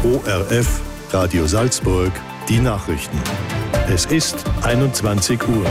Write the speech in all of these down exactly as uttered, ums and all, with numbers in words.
O R F, Radio Salzburg, die Nachrichten. Es ist einundzwanzig Uhr.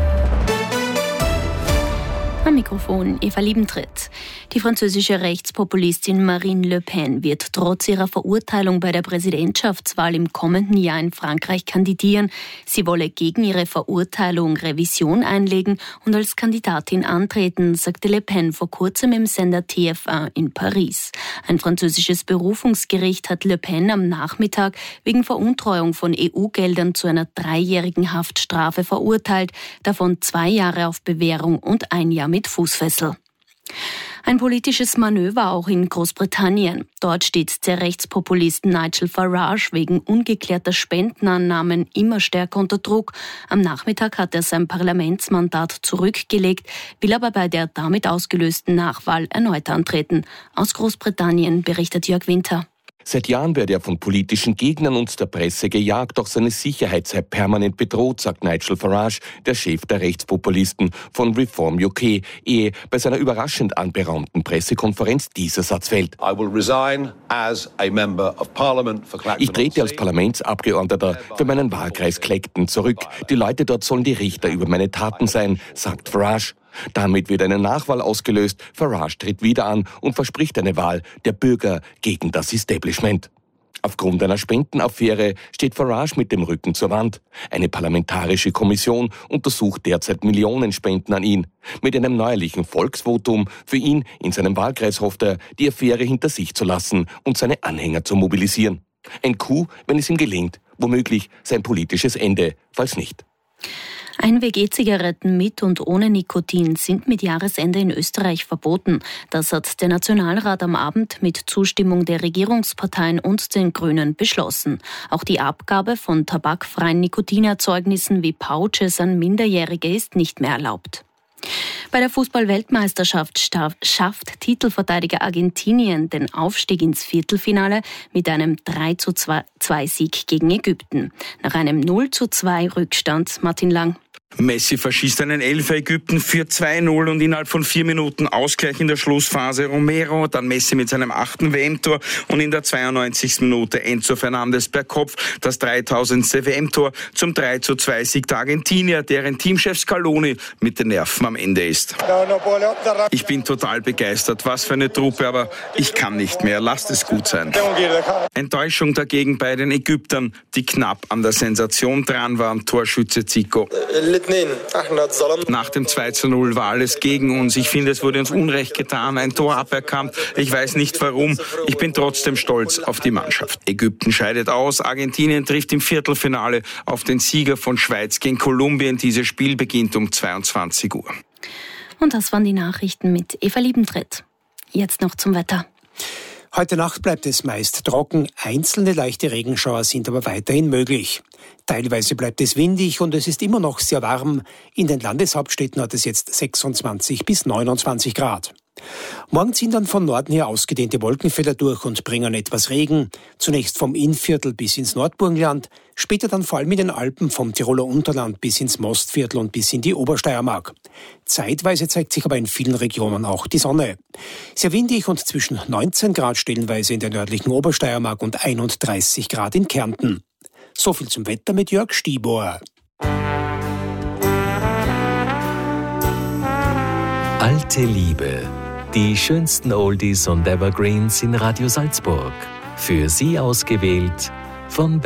Am Mikrofon Eva Liebentritt. Die französische Rechtspopulistin Marine Le Pen wird trotz ihrer Verurteilung bei der Präsidentschaftswahl im kommenden Jahr in Frankreich kandidieren. Sie wolle gegen ihre Verurteilung Revision einlegen und als Kandidatin antreten, sagte Le Pen vor kurzem im Sender T F eins in Paris. Ein französisches Berufungsgericht hat Le Pen am Nachmittag wegen Veruntreuung von E U-Geldern zu einer dreijährigen Haftstrafe verurteilt, davon zwei Jahre auf Bewährung und ein Jahr mit Fußfessel. Ein politisches Manöver auch in Großbritannien. Dort steht der Rechtspopulist Nigel Farage wegen ungeklärter Spendenannahmen immer stärker unter Druck. Am Nachmittag hat er sein Parlamentsmandat zurückgelegt, will aber bei der damit ausgelösten Nachwahl erneut antreten. Aus Großbritannien berichtet Jörg Winter. Seit Jahren werde er von politischen Gegnern und der Presse gejagt, doch seine Sicherheit sei permanent bedroht, sagt Nigel Farage, der Chef der Rechtspopulisten von Reform U K, ehe bei seiner überraschend anberaumten Pressekonferenz dieser Satz fällt. Ich trete als Parlamentsabgeordneter für meinen Wahlkreis Clacton zurück. Die Leute dort sollen die Richter über meine Taten sein, sagt Farage. Damit wird eine Nachwahl ausgelöst. Farage tritt wieder an und verspricht eine Wahl der Bürger gegen das Establishment. Aufgrund einer Spendenaffäre steht Farage mit dem Rücken zur Wand. Eine parlamentarische Kommission untersucht derzeit Millionen Spenden an ihn. Mit einem neuerlichen Volksvotum für ihn in seinem Wahlkreis hofft er, die Affäre hinter sich zu lassen und seine Anhänger zu mobilisieren. Ein Coup, wenn es ihm gelingt, womöglich sein politisches Ende, falls nicht. Einweg-E-Zigaretten mit und ohne Nikotin sind mit Jahresende in Österreich verboten. Das hat der Nationalrat am Abend mit Zustimmung der Regierungsparteien und den Grünen beschlossen. Auch die Abgabe von tabakfreien Nikotinerzeugnissen wie Pouches an Minderjährige ist nicht mehr erlaubt. Bei der Fußball-Weltmeisterschaft schafft Titelverteidiger Argentinien den Aufstieg ins Viertelfinale mit einem drei zu zwei Sieg gegen Ägypten. Nach einem null zu zwei Rückstand, Martin Lang. Messi verschießt einen Elfer, Ägypten für zwei null und innerhalb von vier Minuten Ausgleich in der Schlussphase. Romero, dann Messi mit seinem achten W M-Tor und in der zweiundneunzigsten Minute Enzo Fernandes per Kopf das dreitausendste W M-Tor zum drei zu zwei Sieg der Argentinier, deren Teamchef Scaloni mit den Nerven am Ende ist. Ich bin total begeistert, was für eine Truppe, aber ich kann nicht mehr, lasst es gut sein. Enttäuschung dagegen bei den Ägyptern, die knapp an der Sensation dran waren, Torschütze Zico. Nach dem zwei zu null war alles gegen uns. Ich finde, es wurde uns Unrecht getan, ein Tor aberkannt. Ich weiß nicht warum. Ich bin trotzdem stolz auf die Mannschaft. Ägypten scheidet aus. Argentinien trifft im Viertelfinale auf den Sieger von Schweiz gegen Kolumbien. Dieses Spiel beginnt um zweiundzwanzig Uhr. Und das waren die Nachrichten mit Eva Liebentritt. Jetzt noch zum Wetter. Heute Nacht bleibt es meist trocken, einzelne leichte Regenschauer sind aber weiterhin möglich. Teilweise bleibt es windig und es ist immer noch sehr warm. In den Landeshauptstädten hat es jetzt sechsundzwanzig bis neunundzwanzig Grad. Morgen ziehen dann von Norden her ausgedehnte Wolkenfelder durch und bringen etwas Regen. Zunächst vom Innviertel bis ins Nordburgenland, später dann vor allem in den Alpen vom Tiroler Unterland bis ins Mostviertel und bis in die Obersteiermark. Zeitweise zeigt sich aber in vielen Regionen auch die Sonne. Sehr windig und zwischen neunzehn Grad stellenweise in der nördlichen Obersteiermark und einunddreißig Grad in Kärnten. So viel zum Wetter mit Jörg Stieber. Alte Liebe. Die schönsten Oldies und Evergreens in Radio Salzburg. Für Sie ausgewählt von